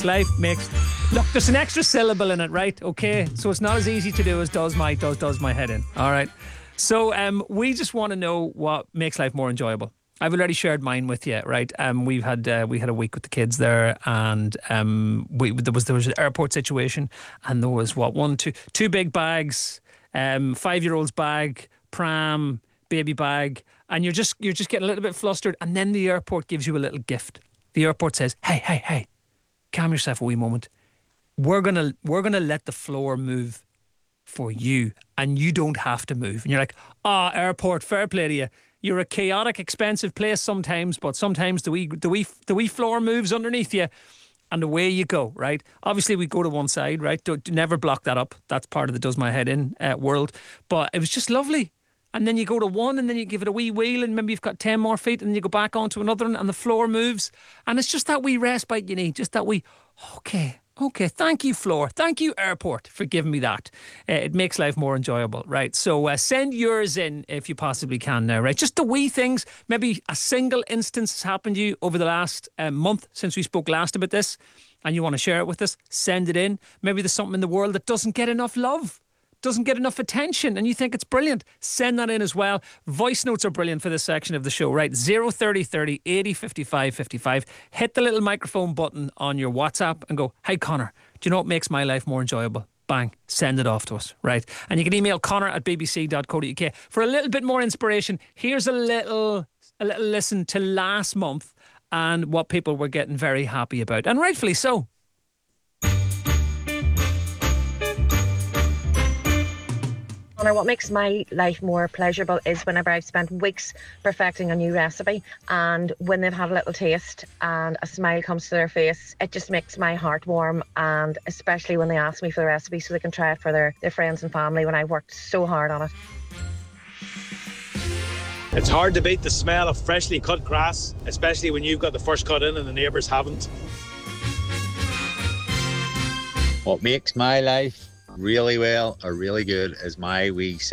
Life makes... Look, there's an extra syllable in it, right? Okay, so it's not as easy to do as does my head in. All right. So we just want to know what makes life more enjoyable. I've already shared mine with you, right? We had a week with the kids there, and there was an airport situation, and there was two big bags, 5-year-old's bag, pram, baby bag, and you're just getting a little bit flustered, and then the airport gives you a little gift. The airport says, "Hey, calm yourself a wee moment. We're gonna let the floor move for you, and you don't have to move." And you're like, airport, fair play to you. You're a chaotic, expensive place sometimes, but sometimes the wee floor moves underneath you, and away you go, right? Obviously, we go to one side, right? Don't never block that up. That's part of the does my head in world. But it was just lovely. And then you go to one, and then you give it a wee wheel, and maybe you've got 10 more feet, and then you go back onto another one, and the floor moves. And it's just that wee respite you need, just that wee, okay, thank you, floor. Thank you, airport, for giving me that. It makes life more enjoyable, right? So send yours in if you possibly can now, right? Just the wee things. Maybe a single instance has happened to you over the last month since we spoke last about this, and you want to share it with us. Send it in. Maybe there's something in the world that doesn't get enough love, doesn't get enough attention, and you think it's brilliant. Send that in as well. Voice notes are brilliant for this section of the show, right? 03030 80 55 55. Hit the little microphone button on your WhatsApp and go, "Hey Connor, do you know what makes my life more enjoyable?" Bang, send it off to us, right? And you can email connor@bbc.co.uk. For a little bit more inspiration, here's a little listen to last month and what people were getting very happy about, and rightfully so. What makes my life more pleasurable is whenever I've spent weeks perfecting a new recipe, and when they've had a little taste and a smile comes to their face, it just makes my heart warm. And especially when they ask me for the recipe so they can try it for their friends and family when I worked so hard on it. It's hard to beat the smell of freshly cut grass, especially when you've got the first cut in and the neighbours haven't. What makes my life really well or really good is my wee